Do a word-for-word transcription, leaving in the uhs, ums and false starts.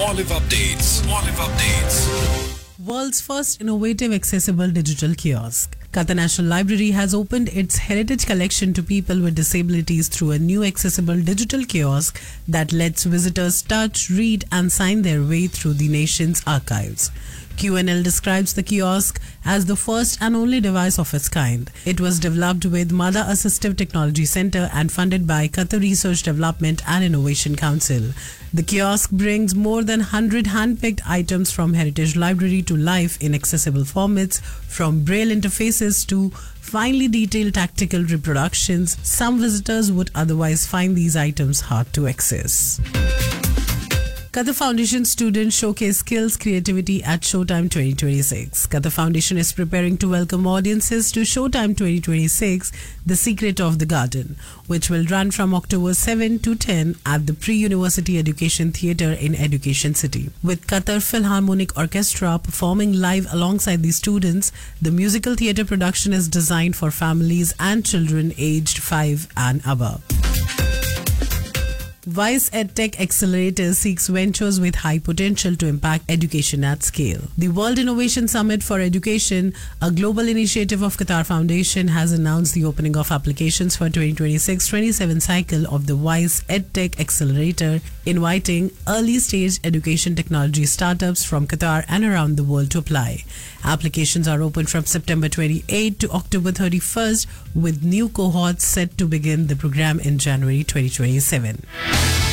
Olive Updates. Olive Updates. World's first innovative accessible digital kiosk. Qatar National Library has opened its heritage collection to people with disabilities through a new accessible digital kiosk that lets visitors touch, read and sign their way through the nation's archives. Q N L describes the kiosk as the first and only device of its kind. It was developed with Mada Assistive Technology Center and funded by Qatar Research Development and Innovation Council. The kiosk brings more than one hundred hand-picked items from Heritage Library to life in accessible formats, from braille interfaces to finely detailed tactical reproductions. Some visitors would otherwise find these items hard to access. Qatar Foundation students showcase skills creativity at Showtime twenty twenty-six. Qatar Foundation is preparing to welcome audiences to Showtime twenty twenty-six, The Secret of the Garden, which will run from October seventh to tenth at the Pre-University Education Theatre in Education City. With Qatar Philharmonic Orchestra performing live alongside the students, the musical theatre production is designed for families and children aged five and above. WISE EdTech Accelerator seeks ventures with high potential to impact education at scale. The World Innovation Summit for Education, a global initiative of Qatar Foundation, has announced the opening of applications for twenty twenty-six twenty-seven cycle of the WISE EdTech Accelerator, inviting early-stage education technology startups from Qatar and around the world to apply. Applications are open from September twenty-eighth to October thirty-first, with new cohorts set to begin the program in January twenty twenty-seven.